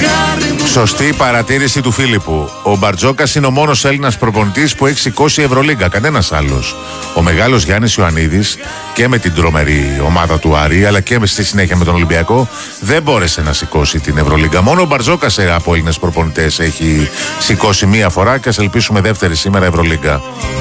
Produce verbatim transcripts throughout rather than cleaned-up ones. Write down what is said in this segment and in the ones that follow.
Σωστή παρατήρηση του Φίλιππου. Ο Μπαρτζόκας είναι ο μόνος Έλληνας προπονητής που έχει σηκώσει Ευρωλίγκα. Κανένας άλλος. Ο μεγάλος Γιάννης Ιωαννίδης και με την τρομερή ομάδα του Άρη, αλλά και στη συνέχεια με τον Ολυμπιακό, δεν μπόρεσε να σηκώσει την Ευρωλίγκα. Μόνο ο Μπαρτζόκας από Έλληνες προπονητές έχει σηκώσει μία φορά και ας ελπίσουμε δεύτερη σήμερα Ευρωλίγκα.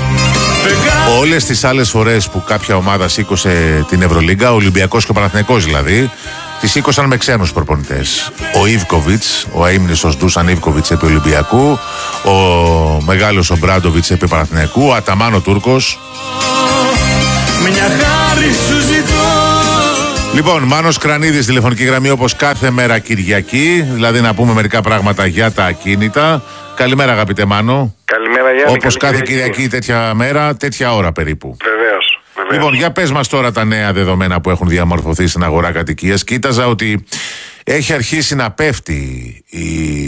Όλες τις άλλες φορές που κάποια ομάδα σήκωσε την Ευρωλίγκα, ο Ολυμπιακός και ο Παναθηναϊκός δηλαδή, τη σήκωσαν με ξένους προπονητές. Ο Ιβκοβιτς, ο αείμνηστος Ντούσαν Ιβκοβιτς επί Ολυμπιακού, ο μεγάλος ο Μπράντοβιτς επί Παναθηναϊκού, ο Αταμάν ο Τούρκος. Μια χάρη σου ζητώ. Λοιπόν, Μάνος Κρανίδης, τηλεφωνική γραμμή όπως κάθε μέρα Κυριακή, δηλαδή να πούμε μερικά πράγματα για τα ακίνητα. Καλημέρα αγαπητέ Μάνο. Καλημέρα Γιάννη. Όπως κάθε Κυριακή. Κυριακή τέτοια μέρα, τέτοια ώρα περίπου. Βεβαίως. Βεβαίως. Λοιπόν, για πες μας τώρα τα νέα δεδομένα που έχουν διαμορφωθεί στην αγορά κατοικίας. Κοίταζα ότι έχει αρχίσει να πέφτει η...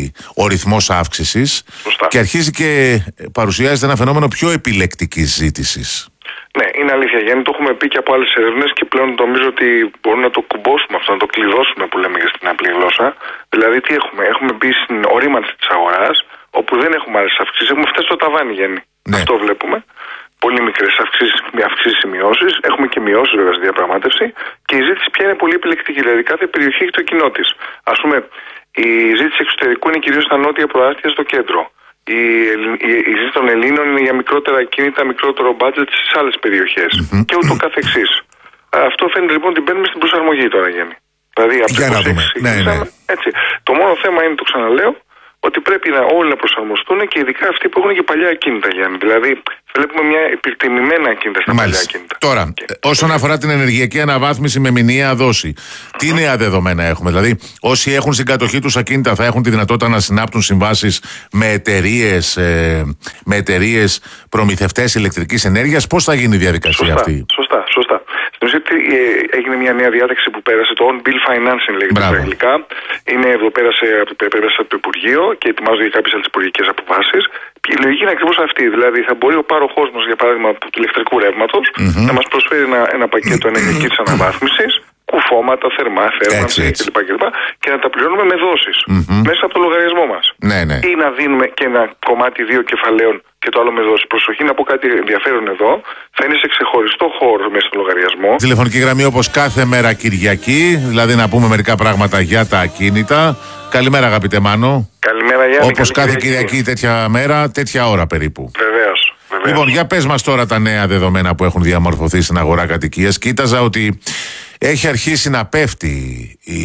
ο ρυθμός αύξησης. Σωστά. Και αρχίζει και παρουσιάζεται ένα φαινόμενο πιο επιλεκτικής ζήτησης. Ναι, είναι αλήθεια Γιάννη, το έχουμε πει και από άλλες ερευνές και πλέον νομίζω ότι μπορούμε να το κουμπώσουμε αυτό, να το κλειδώσουμε που λέμε για στην απλή γλώσσα. Δηλαδή τι έχουμε, έχουμε μπει στην ορίμανση της αγοράς, όπου δεν έχουμε άλλες αυξήσεις, έχουμε φτάσει στο ταβάνι Γιάννη. Ναι. Αυτό βλέπουμε. Πολύ μικρές αυξήσεις, αυξήσεις ή μειώσεις. Έχουμε και μειώσεις βέβαια στη διαπραγμάτευση. Και η ζήτηση πια είναι πολύ επιλεκτική. Δηλαδή κάθε περιοχή έχει το κοινό της. Ας πούμε, η ζήτηση εξωτερικού είναι κυρίως στα νότια προάστια στο κέντρο. Η, η, η ζήτηση των Ελλήνων είναι για μικρότερα κίνητα, μικρότερο μπάτζετ στις άλλες περιοχές. Mm-hmm. Και ούτω καθεξής. Αυτό φαίνεται λοιπόν ότι μπαίνουμε στην προσαρμογή τώρα, Γιάννη. Δηλαδή από για να δούμε. Ναι, ναι. Έτσι. Το μόνο θέμα είναι, το ξαναλέω, ότι πρέπει να όλοι να προσαρμοστούν και ειδικά αυτοί που έχουν και παλιά ακίνητα, Γιάννη. Δηλαδή, βλέπουμε μια επιτιμημένα ακίνητα στα παλιά ακίνητα. Τώρα, και... όσον αφορά την ενεργειακή αναβάθμιση με μηνιαία δόση, mm-hmm. τι νέα δεδομένα έχουμε? Δηλαδή, όσοι έχουν στην κατοχή τους ακίνητα θα έχουν τη δυνατότητα να συνάπτουν συμβάσεις με εταιρείες, ε, με εταιρείες προμηθευτές ηλεκτρικής ενέργειας. Πώς θα γίνει η διαδικασία σωστά, αυτή? Σωστά, σωστά. Στην ουσία έγινε μια νέα διάταξη που πέρασε, το on-bill financing λέγεται στα αγγλικά. Είναι εδώ, πέρασε, πέρασε από το Υπουργείο και ετοιμάζονται για κάποιες άλλες υπουργικές αποφάσεις. Η λογική είναι ακριβώς αυτή. Δηλαδή, θα μπορεί ο πάροχός μας, για παράδειγμα, του ηλεκτρικού ρεύματος, mm-hmm. να μας προσφέρει ένα, ένα πακέτο ενεργειακής αναβάθμισης, κουφώματα, θερμά, θέρμανση κλπ. κλπ. Και να τα πληρώνουμε με δόσεις mm-hmm. μέσα από το λογαριασμό μας. Ναι, ναι. Ή να δίνουμε και ένα κομμάτι δύο κεφαλαίων και το άλλο με δόση. Προσοχή, να πω κάτι ενδιαφέρον εδώ. Θα είναι σε ξεχωριστό χώρο μέσα στο λογαριασμό. Τηλεφωνική γραμμή όπως κάθε μέρα Κυριακή, δηλαδή να πούμε μερικά πράγματα για τα ακίνητα. Καλημέρα αγαπητέ Μάνο. Καλημέρα Γιάννη. Όπως κάθε Κυριακή. Κυριακή τέτοια μέρα, τέτοια ώρα περίπου. Βεβαίως. Βεβαίως. Λοιπόν, για πες μας τώρα τα νέα δεδομένα που έχουν διαμορφωθεί στην αγορά κατοικίας. Κοίταζα ότι έχει αρχίσει να πέφτει η...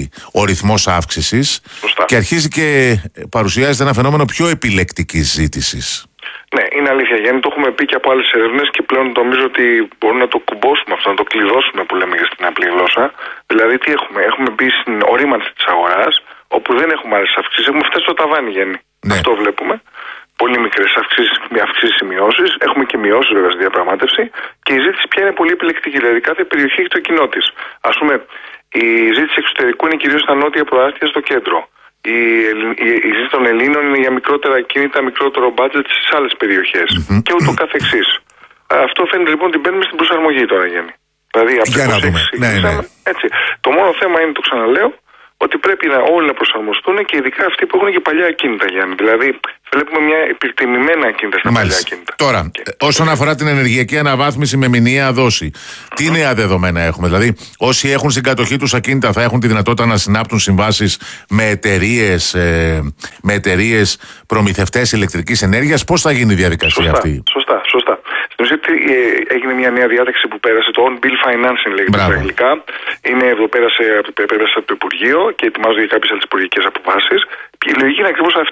ο ρυθμός αύξησης. Σωστά. Και αρχίζει και παρουσιάζεται ένα φαινόμενο πιο επιλεκτικής ζήτησης. Ναι, είναι αλήθεια Γιάννη, το έχουμε πει και από άλλες ερευνές και πλέον νομίζω ότι μπορούμε να το κουμπώσουμε αυτό, να το κλειδώσουμε που λέμε για στην απλή γλώσσα. Δηλαδή τι έχουμε, έχουμε μπει στην ορίμανση της αγοράς, όπου δεν έχουμε άλλες αυξήσεις, έχουμε φτάσει στο ταβάνι Γιάννη. Ναι. Αυτό βλέπουμε. Πολύ μικρές αυξήσεις, αυξήσεις ή μειώσεις. Έχουμε και μειώσεις βέβαια στη διαπραγμάτευση. Και η ζήτηση πια είναι πολύ επιλεκτική. Δηλαδή κάθε περιοχή έχει το κοινό της. Ας πούμε, η ζήτηση εξωτερικού είναι κυρίως στα νότια προάστια στο κέντρο. Η, η, η ζήτηση των Ελλήνων είναι για μικρότερα κίνητα, μικρότερο μπάτζετ στις άλλες περιοχές. Mm-hmm. Και ούτω καθεξής. Αυτό φαίνεται λοιπόν ότι μπαίνουμε στην προσαρμογή τώρα, Γιάννη. Δηλαδή από για να δούμε. Ναι, ναι. Έτσι. Το μόνο θέμα είναι, το ξαναλέω, ότι πρέπει να όλοι να προσαρμοστούν και ειδικά αυτοί που έχουν και παλιά ακίνητα, Γιάννη. Δηλαδή, βλέπουμε μια επιτιμημένα ακίνητα στα παλιά ακίνητα. Τώρα, και... όσον αφορά την ενεργειακή αναβάθμιση με μηνιαία δόση, mm-hmm. τι νέα δεδομένα έχουμε? Δηλαδή, όσοι έχουν στην κατοχή τους ακίνητα θα έχουν τη δυνατότητα να συνάπτουν συμβάσεις με εταιρείες, ε, με εταιρείες προμηθευτές ηλεκτρικής ενέργειας. Πώς θα γίνει η διαδικασία σωστά, αυτή? Σωστά, σωστά. Στην ουσία έγινε μια νέα διάταξη που πέρασε, το on-bill financing λέγεται στα αγγλικά. Είναι εδώ, πέρασε, πέρασε από το Υπουργείο και ετοιμάζονται για κάποιες άλλες υπουργικές αποφάσεις. Η λογική είναι ακριβώς αυτή.